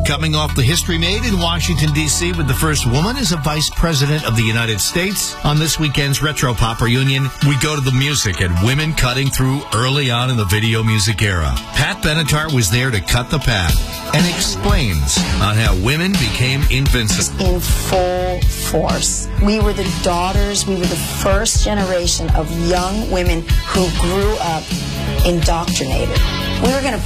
Coming off the history made in Washington, D.C. with the first woman as a vice president of the United States. On this weekend's Retro Pop Reunion, we go to the music and women cutting through early on in the video music era. Pat Benatar was there to cut the path and explains on how women became invincible. In full force. We were the daughters, we were the first generation of young women who grew up indoctrinated. We were going to